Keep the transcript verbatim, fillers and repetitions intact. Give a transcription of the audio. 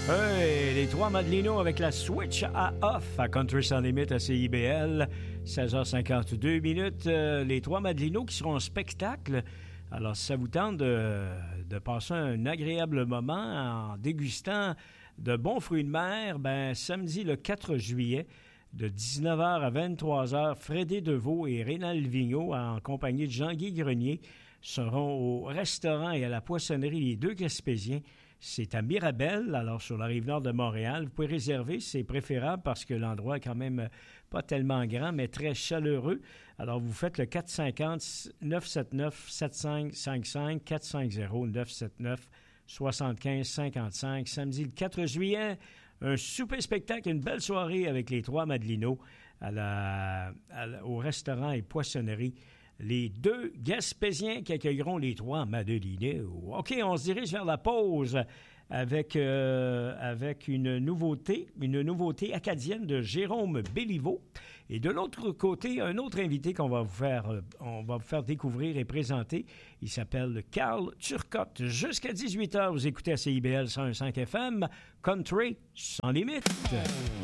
Hey, les trois Madelino avec la switch à off à Country Sans Limite à C I B L, seize heures cinquante-deux minutes. Euh, les trois Madelino qui seront en spectacle. Alors, si ça vous tente de, de passer un agréable moment en dégustant de bons fruits de mer, ben samedi le quatre juillet, de dix-neuf heures à vingt-trois heures, Frédé Deveau et Rénal Vigneault, en compagnie de Jean-Guy Grenier, seront au restaurant et à la poissonnerie Les Deux Gaspésiens. C'est à Mirabel, alors sur la rive nord de Montréal. Vous pouvez réserver, c'est préférable parce que l'endroit est quand même pas tellement grand, mais très chaleureux. Alors, vous faites le quatre cinq zéro, neuf sept neuf, sept cinq cinq cinq, quatre cinq zéro, neuf sept neuf, soixante-quinze cinquante-cinq. Samedi le quatre juillet, un souper spectacle, une belle soirée avec les trois Madelino à la, à la, au restaurant et poissonnerie Les Deux Gaspésiens qui accueilleront les trois Madelino. OK, on se dirige vers la pause avec, euh, avec une nouveauté, une nouveauté acadienne de Jérôme Béliveau. Et de l'autre côté, un autre invité qu'on va vous faire, on va vous faire découvrir et présenter. Il s'appelle Carl Turcotte. Jusqu'à dix-huit heures, vous écoutez à C I B L cent un virgule cinq F M, Country Sans Limite.